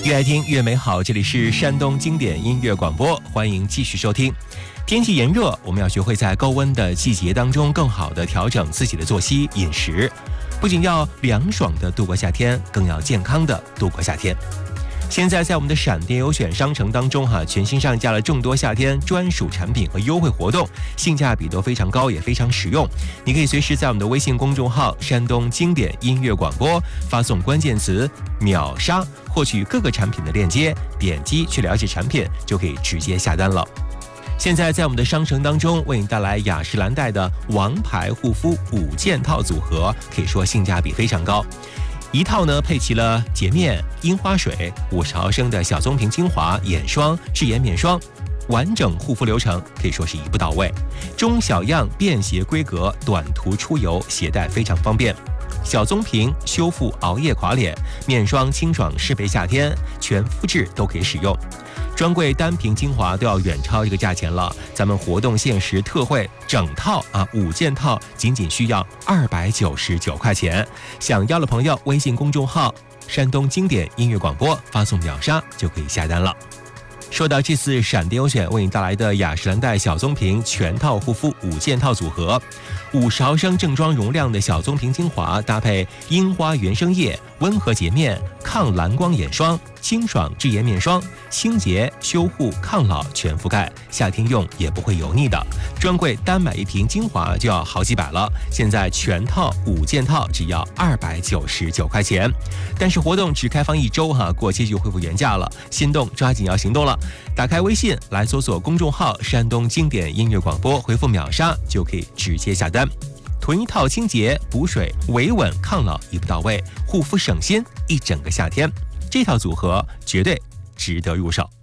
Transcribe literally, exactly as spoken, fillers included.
越爱听越美好，这里是山东经典音乐广播，欢迎继续收听。天气炎热，我们要学会在高温的季节当中更好地调整自己的作息饮食，不仅要凉爽地度过夏天，更要健康地度过夏天。现在在我们的闪电优选商城当中哈，全新上架了众多夏天专属产品和优惠活动，性价比都非常高，也非常实用。你可以随时在我们的微信公众号山东经典音乐广播发送关键词秒杀，获取各个产品的链接，点击去了解产品就可以直接下单了。现在在我们的商城当中为你带来雅诗兰黛的王牌护肤五件套组合，可以说性价比非常高。一套呢配齐了洁面、樱花水、五十毫升的小棕瓶精华、眼霜、智颜面霜，完整护肤流程可以说是一步到位。中小样便携规格，短途出游携带非常方便。小棕瓶修复熬夜垮脸，面霜清爽适配夏天，全肤质都可以使用。专柜单瓶精华都要远超这个价钱了，咱们活动限时特惠，整套啊五件套仅仅需要二百九十九块钱。想要的朋友，微信公众号山东经典音乐广播发送秒杀就可以下单了。说到这次闪电优选为你带来的雅诗兰黛小棕瓶全套护肤五件套组合，五十毫升正装容量的小棕瓶精华搭配樱花原生叶，温和洁面抗蓝光眼霜，清爽智颜面霜，清洁修护抗老全覆盖，夏天用也不会油腻的。专柜单买一瓶精华就要好几百了，现在全套五件套只要二百九十九块钱。但是活动只开放一周哈，过期就恢复原价了，心动抓紧要行动了。打开微信来搜索公众号山东经典音乐广播，回复秒杀就可以直接下单。囤一套清洁补水维稳抗老一步到位，护肤省心一整个夏天，这套组合绝对值得入手。